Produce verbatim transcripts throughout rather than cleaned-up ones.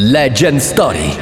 Legend Story.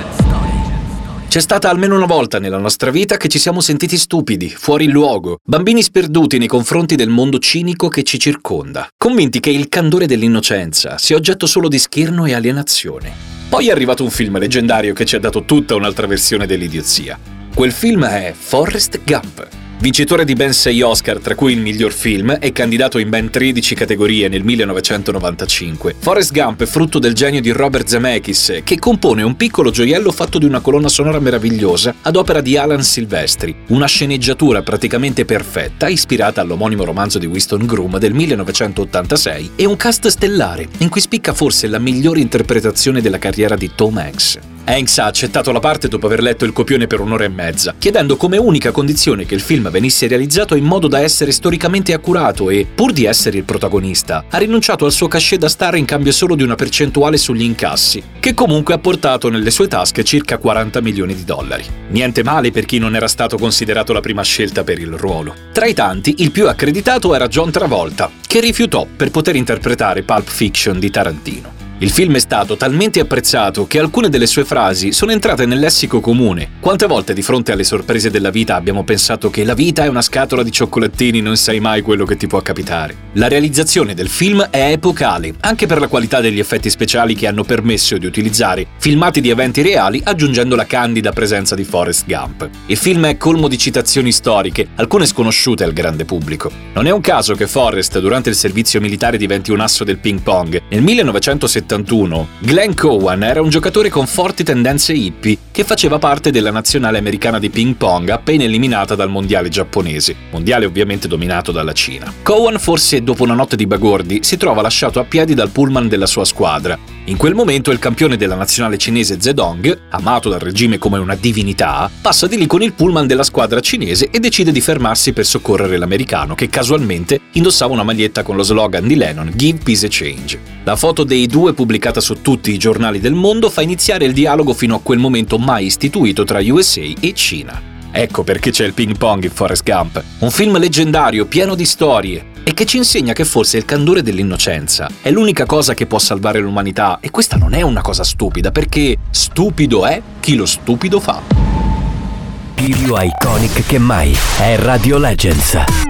C'è stata almeno una volta nella nostra vita che ci siamo sentiti stupidi, fuori luogo, bambini sperduti nei confronti del mondo cinico che ci circonda, convinti che il candore dell'innocenza sia oggetto solo di scherno e alienazione. Poi è arrivato un film leggendario che ci ha dato tutta un'altra versione dell'idiozia. Quel film è Forrest Gump. Vincitore di ben sei Oscar, tra cui il miglior film, e candidato in ben tredici categorie nel millenovecentonovantacinque, Forrest Gump è frutto del genio di Robert Zemeckis, che compone un piccolo gioiello fatto di una colonna sonora meravigliosa ad opera di Alan Silvestri, una sceneggiatura praticamente perfetta ispirata all'omonimo romanzo di Winston Groom del millenovecentottantasei e un cast stellare in cui spicca forse la migliore interpretazione della carriera di Tom Hanks. Hanks ha accettato la parte dopo aver letto il copione per un'ora e mezza, chiedendo come unica condizione che il film venisse realizzato in modo da essere storicamente accurato e, pur di essere il protagonista, ha rinunciato al suo cachet da star in cambio solo di una percentuale sugli incassi, che comunque ha portato nelle sue tasche circa quaranta milioni di dollari. Niente male per chi non era stato considerato la prima scelta per il ruolo. Tra i tanti, il più accreditato era John Travolta, che rifiutò per poter interpretare Pulp Fiction di Tarantino. Il film è stato talmente apprezzato che alcune delle sue frasi sono entrate nel lessico comune. Quante volte di fronte alle sorprese della vita abbiamo pensato che la vita è una scatola di cioccolatini, non sai mai quello che ti può capitare. La realizzazione del film è epocale, anche per la qualità degli effetti speciali che hanno permesso di utilizzare filmati di eventi reali aggiungendo la candida presenza di Forrest Gump. Il film è colmo di citazioni storiche, alcune sconosciute al grande pubblico. Non è un caso che Forrest durante il servizio militare diventi un asso del ping pong. Nel millenovecentosettantuno Glenn Cowan era un giocatore con forti tendenze hippie che faceva parte della nazionale americana di ping pong appena eliminata dal mondiale giapponese, mondiale ovviamente dominato dalla Cina. Cowan, forse dopo una notte di bagordi, si trova lasciato a piedi dal pullman della sua squadra. In quel momento il campione della nazionale cinese Zedong, amato dal regime come una divinità, passa di lì con il pullman della squadra cinese e decide di fermarsi per soccorrere l'americano che casualmente indossava una maglietta con lo slogan di Lennon "Give peace a change". La foto dei due, pubblicata su tutti i giornali del mondo, fa iniziare il dialogo fino a quel momento mai istituito tra U S A e Cina. Ecco perché c'è il ping pong in Forrest Gump, un film leggendario pieno di storie e che ci insegna che forse il candore dell'innocenza è l'unica cosa che può salvare l'umanità, e questa non è una cosa stupida, perché stupido è chi lo stupido fa. Più iconic che mai è Radio Legends.